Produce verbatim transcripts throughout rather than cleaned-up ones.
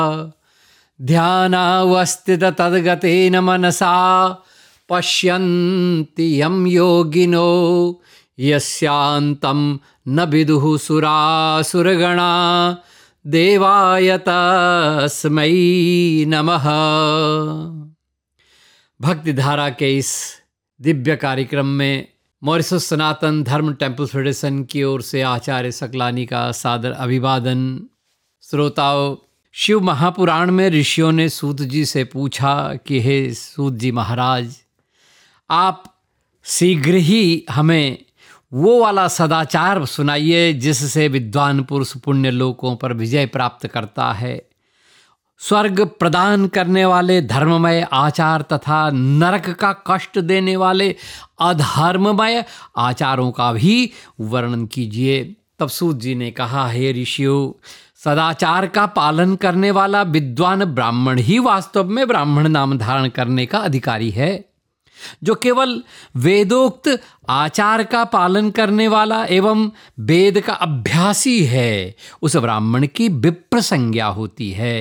ध्यानावस्थित तद्गतेन मनसा पश्यन्ति यं योगिनो यस्यान्तं न विदुः सुरासुरगणा देवाय तस्मै नमः। भक्ति धारा के इस दिव्य कार्यक्रम में मॉरिशस सनातन धर्म टेम्पल फेडरेशन की ओर से आचार्य सकलानी का सादर अभिवादन। श्रोताओं, शिव महापुराण में ऋषियों ने सूत जी से पूछा कि हे सूत जी महाराज, आप शीघ्र ही हमें वो वाला सदाचार सुनाइए जिससे विद्वान पुरुष पुण्य लोकों पर विजय प्राप्त करता है। स्वर्ग प्रदान करने वाले धर्ममय आचार तथा नरक का कष्ट देने वाले अधर्ममय आचारों का भी वर्णन कीजिए। तब सूत जी ने कहा, हे ऋषियों, सदाचार का पालन करने वाला विद्वान ब्राह्मण ही वास्तव में ब्राह्मण नाम धारण करने का अधिकारी है। जो केवल वेदोक्त आचार का पालन करने वाला एवं वेद का अभ्यासी है, उस ब्राह्मण की विप्र संज्ञा होती है।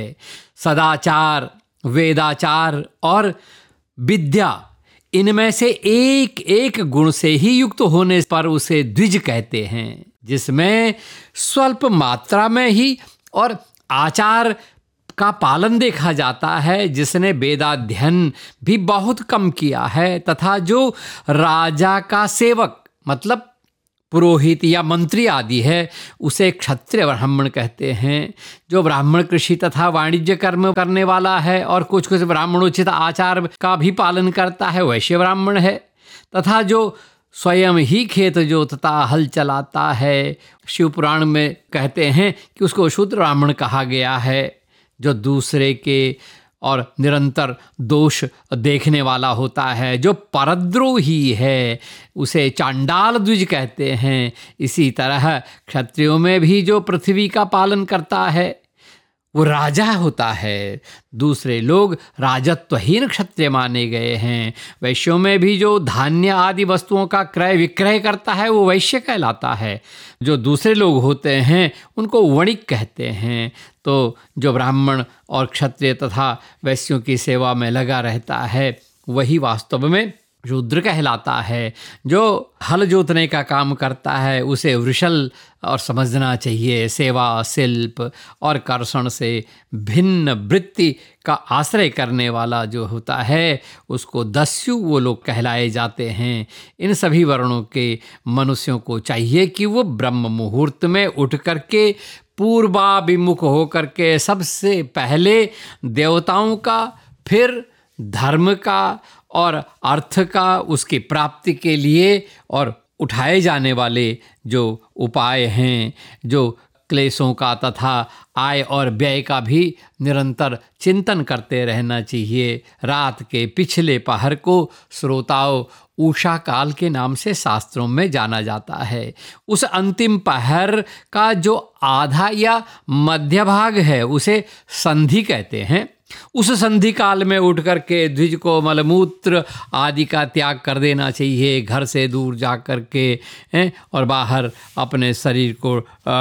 सदाचार, वेदाचार और विद्या, इनमें से एक एक गुण से ही युक्त होने पर उसे द्विज कहते हैं, जिसमें स्वल्प मात्रा में ही और आचार का पालन देखा जाता है, जिसने वेदाध्ययन भी बहुत कम किया है, तथा जो राजा का सेवक मतलब पुरोहित या मंत्री आदि है, उसे क्षत्रिय ब्राह्मण कहते हैं। जो ब्राह्मण कृषि तथा वाणिज्य कर्म करने वाला है और कुछ कुछ ब्राह्मणोचित आचार का भी पालन करता है, वैश्य ब्राह्मण है। तथा जो स्वयं ही खेत जोतता हल चलाता है, शिव पुराण में कहते हैं कि उसको शूद्र ब्राह्मण कहा गया है। जो दूसरे के और निरंतर दोष देखने वाला होता है, जो परद्रोही है, उसे चांडाल द्विज कहते हैं। इसी तरह क्षत्रियों में भी जो पृथ्वी का पालन करता है वो राजा होता है। दूसरे लोग राजत्वहीन क्षत्रिय माने गए हैं। वैश्यों में भी जो धान्य आदि वस्तुओं का क्रय विक्रय करता है वो वैश्य कहलाता है। जो दूसरे लोग होते हैं उनको वणिक कहते हैं। तो जो ब्राह्मण और क्षत्रिय तथा वैश्यों की सेवा में लगा रहता है वही वास्तव में शूद्र कहलाता है। जो हल जोतने का काम करता है उसे वृषल और समझना चाहिए। सेवा, शिल्प और कर्षण से भिन्न वृत्ति का आश्रय करने वाला जो होता है उसको दस्यु वो लोग कहलाए जाते हैं। इन सभी वर्णों के मनुष्यों को चाहिए कि वो ब्रह्म मुहूर्त में उठ करके पूर्वाभिमुख होकर के सबसे पहले देवताओं का, फिर धर्म का और अर्थ का, उसकी प्राप्ति के लिए और उठाए जाने वाले जो उपाय हैं, जो क्लेशों का तथा आय और व्यय का भी निरंतर चिंतन करते रहना चाहिए। रात के पिछले पहर को श्रोताओं उषा काल के नाम से शास्त्रों में जाना जाता है। उस अंतिम पहर का जो आधा या मध्य भाग है उसे संधि कहते हैं। उस संधि काल में उठ कर के द्विज को मलमूत्र आदि का त्याग कर देना चाहिए। घर से दूर जा कर के हैं और बाहर अपने शरीर को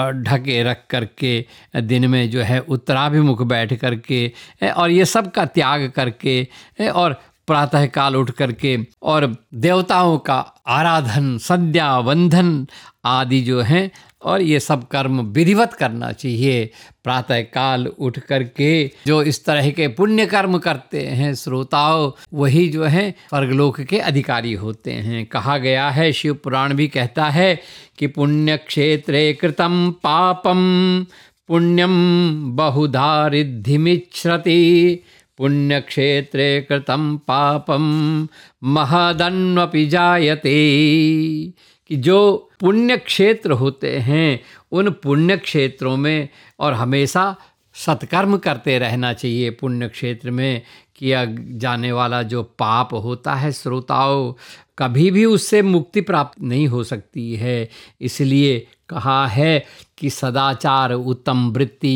ढके रख कर के दिन में जो है उत्तराभिमुख बैठ कर के और ये सब का त्याग करके और प्रातः काल उठ करके और देवताओं का आराधन, संध्या वंदन आदि जो हैं और ये सब कर्म विधिवत करना चाहिए। प्रातः काल उठ करके जो इस तरह के पुण्य कर्म करते हैं श्रोताओं, वही जो हैं स्वर्गलोक के अधिकारी होते हैं। कहा गया है, शिव पुराण भी कहता है कि पुण्य क्षेत्रे कृतं पापम पुण्यम बहुधा रिद्धिमिच्छ्रति। पुण्य क्षेत्रे कृतं पापम महदन्वपि जायते। कि जो पुण्य क्षेत्र होते हैं उन पुण्य क्षेत्रों में और हमेशा सत्कर्म करते रहना चाहिए। पुण्य क्षेत्र में किया जाने वाला जो पाप होता है श्रोताओं, कभी भी उससे मुक्ति प्राप्त नहीं हो सकती है। इसलिए कहा है कि सदाचार उत्तम वृत्ति